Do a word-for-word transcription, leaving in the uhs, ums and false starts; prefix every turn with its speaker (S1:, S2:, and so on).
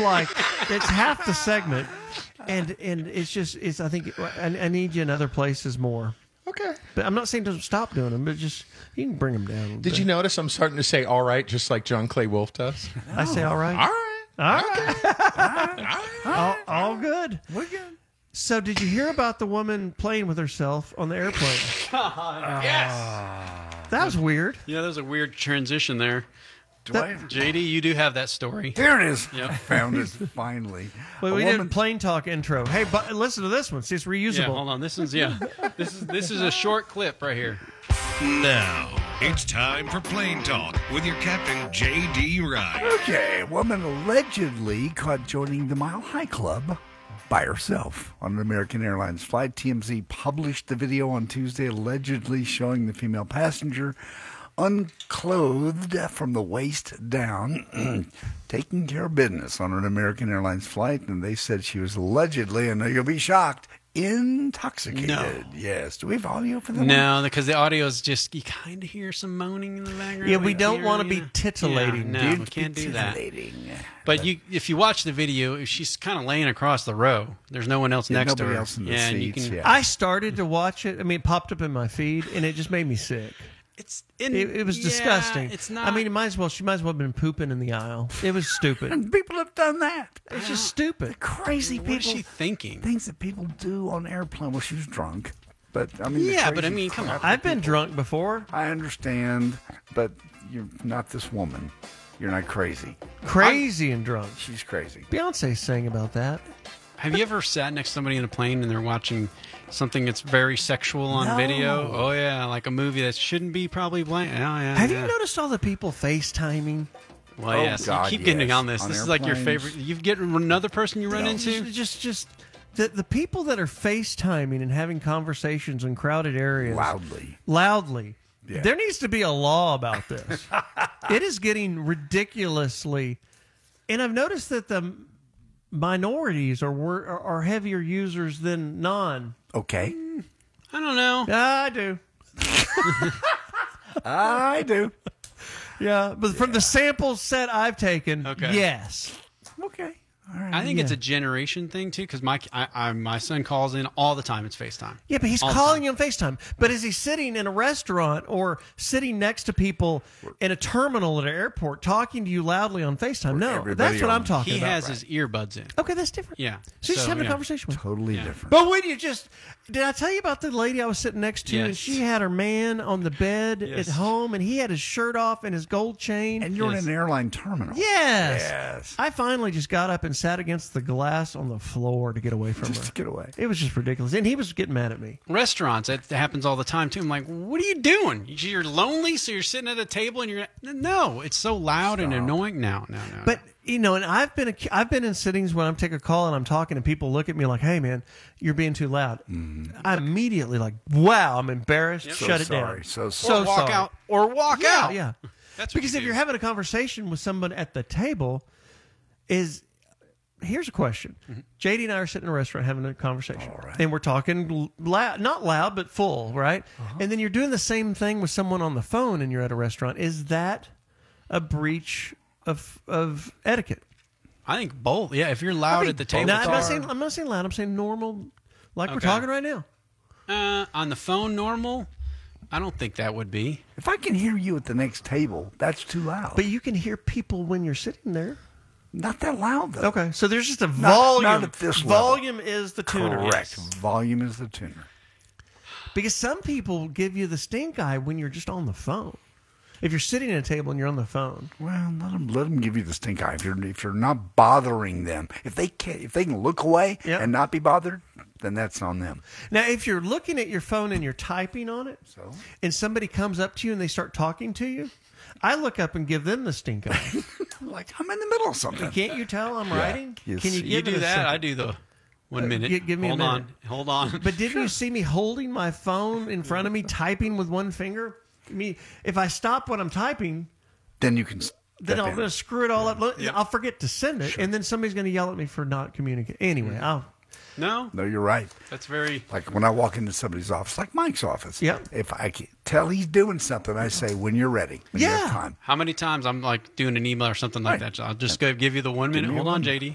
S1: like it's half the segment, and and it's just it's. I think I, I need you in other places more.
S2: Okay.
S1: But I'm not saying to stop doing them, but just you can bring them down. A
S2: Did
S1: bit.
S2: you notice I'm starting to say all right, just like John Clay Wolf does?
S1: I say all right.
S2: All right.
S1: All right.
S2: All right.
S1: all, all good.
S3: We're good.
S1: So did you hear about the woman playing with herself on the airplane?
S4: Yes.
S1: That was weird.
S4: Yeah, there's a weird transition there.
S3: Dwight.
S4: J D, you do have that story.
S3: Here it is.
S4: Yep.
S3: I found it finally.
S1: Well,
S3: A
S1: we
S3: woman-
S1: did a plane talk intro. Hey, but listen to this one. See, it's reusable.
S4: Yeah, hold on. This is yeah. This is this is a short clip right here.
S5: Now, it's time for Plane Talk with your captain, J D. Wright.
S3: Okay, a woman allegedly caught joining the Mile High Club by herself on an American Airlines flight. T M Z published the video on Tuesday, allegedly showing the female passenger unclothed from the waist down, taking care of business on an American Airlines flight. And they said she was allegedly, and you'll be shocked, intoxicated.
S4: No.
S3: Yes. Do we have audio for that?
S4: No, because the audio is just you kind of hear some moaning in the background.
S1: Yeah, we
S4: right
S1: don't
S4: there,
S1: want to be
S4: yeah.
S1: titillating.
S4: Yeah, no,
S3: Dude,
S4: we can't do that.
S3: titillating.
S4: But you, if you watch the video, she's kind of laying across the row. There's no one else
S3: Yeah,
S4: next to
S3: nobody
S4: her.
S3: else in the
S4: yeah, and you
S3: seats,
S4: can.
S3: yeah.
S1: I started to watch it. I mean, it popped up in my feed, and it just made me sick.
S4: It's in,
S1: It, it was
S4: yeah,
S1: disgusting.
S4: It's not.
S1: I mean, it might as well. She might as well have been pooping in the aisle. It was stupid.
S3: And people have done that.
S1: It's just stupid.
S3: Crazy
S4: what
S3: people.
S4: is she thinking?
S3: Things that people do on airplane. Well, she was drunk, but I mean, the
S4: Yeah, but I
S3: crazy
S4: mean, come
S3: crap
S4: on.
S1: I've been drunk before.
S3: I understand, but you're not this woman. You're not crazy.
S1: Crazy and drunk.
S3: She's crazy.
S1: Beyonce sang about that.
S4: Have you ever sat next to somebody in a plane and they're watching something that's very sexual on
S3: No.
S4: video? Oh yeah, like a movie that shouldn't be probably blank. Oh yeah.
S1: Have
S4: yeah.
S1: you noticed all the people FaceTiming?
S4: Well,
S3: Oh,
S4: yes.
S3: God,
S4: you keep getting
S3: yes.
S4: on this.
S3: On
S4: this is like your
S3: airplanes.
S4: favorite. You get another person you run
S1: No,
S4: into.
S1: Just, just, just the, the people that are FaceTiming and having conversations in crowded areas.
S3: Loudly.
S1: Loudly.
S3: Yeah.
S1: There needs to be a law about this. It is getting ridiculously. And I've noticed that the minorities are, wor- are, are heavier users than non.
S3: Okay.
S4: I don't know.
S1: Yeah, I do.
S3: I do.
S1: Yeah, but from the sample set I've taken,
S4: Okay.
S1: yes.
S3: Okay. All right.
S4: I think it's
S1: Yeah.
S4: a generation thing too, because my I, I, my son calls in all the time. It's FaceTime.
S1: Yeah, but he's
S4: All the
S1: calling
S4: time.
S1: you on FaceTime. But is he sitting in a restaurant or sitting next to people in a terminal at an airport talking to you loudly on FaceTime? No,
S3: everybody
S1: that's what
S3: on-
S1: I'm talking
S4: He
S1: about.
S4: has his earbuds in.
S1: Okay, that's different.
S4: Yeah.
S1: So he's just
S4: So,
S1: having
S4: yeah.
S1: a conversation with him.
S3: totally
S4: Yeah.
S3: different.
S1: But when you just... Did I tell you about the lady I was sitting next to? And
S4: Yes.
S1: she had her man on the bed
S4: Yes.
S1: at home, and he had his shirt off and his gold chain.
S3: And you're
S4: Yes.
S3: in an airline terminal.
S1: yes.
S3: Yes.
S1: I finally just got up and sat against the glass on the floor to get away from
S3: Just
S1: her.
S3: get away.
S1: It was just ridiculous. And he was getting mad at me.
S4: Restaurants, that happens all the time too. I'm like, what are you doing? You're lonely, so you're sitting at a table and you're no. It's so loud and annoying. No, no, no.
S1: But you know, and I've been a, I've been in sittings when I'm taking a call and I'm talking and people look at me like, "Hey, man, you're being too loud."
S3: Mm-hmm.
S1: I immediately like, "Wow, I'm embarrassed.
S3: So
S1: Shut it
S3: sorry.
S1: down."
S3: So
S4: or
S3: sorry.
S1: so
S4: walk
S1: sorry.
S4: out or walk
S1: Yeah,
S4: out.
S1: yeah.
S4: That's what
S1: Because
S4: you
S1: if
S4: do.
S1: you're having a conversation with someone at the table, is here's a question:
S4: Mm-hmm.
S1: J D and I are sitting in a restaurant having a conversation,
S3: All right.
S1: and we're talking loud, not loud but full, right?
S4: Uh-huh.
S1: And then you're doing the same thing with someone on the phone, and you're at a restaurant. Is that a breach of of etiquette?
S4: I think both. Yeah, if you're loud at the table,
S1: No, I'm not
S3: are-
S1: saying I'm not saying loud. I'm saying normal, like we're
S4: Okay.
S1: talking right now.
S4: uh, on the phone, normal. I don't think that would be.
S3: If I can hear you at the next table, that's too loud.
S1: But you can hear people when you're sitting there.
S3: not that loud, though.
S1: Okay, so there's just a
S3: Not-
S1: volume.
S3: not at this level.
S1: volume is the tuner.
S3: Correct. Volume is the tuner.
S1: Because some people give you the stink eye when you're just on the phone. If you're sitting at a table and you're on the phone,
S3: Well, let them let them give you the stink eye. If you're if you're not bothering them, if they can if they can look away
S1: Yep.
S3: and not be bothered, then that's on them.
S1: now if you're looking at your phone and you're typing on it,
S3: So?
S1: and somebody comes up to you and they start talking to you, I look up and give them the stink eye.
S3: Like I'm in the middle of something.
S1: Can't you tell I'm writing?
S3: Yes.
S1: Can you
S3: You
S1: give
S4: You do
S1: it a
S4: that.
S1: second?
S4: I do the one minute.
S1: gi- give me a
S4: Hold
S1: minute.
S4: on. Hold on.
S1: But didn't you see me holding my phone in front of me, typing with one finger? I mean, if I stop what I'm typing,
S3: Then you can. Step
S1: then I'm
S3: in.
S1: going to screw it all up. Look,
S4: Yeah.
S1: I'll forget to send it, and then somebody's going to yell at me for not communicating. Anyway, I'll.
S4: No,
S3: No, you're right.
S4: that's very.
S3: Like when I walk into somebody's office, like Mike's office.
S1: Yep.
S3: If I can tell he's doing something, I say, "When you're ready, when you
S1: Yeah.
S3: have time."
S4: How many times I'm like doing an email or something like
S3: Right.
S4: that? I'll just go give you the one minute.
S3: me
S4: Hold
S3: one
S4: on,
S3: minute.
S4: J D.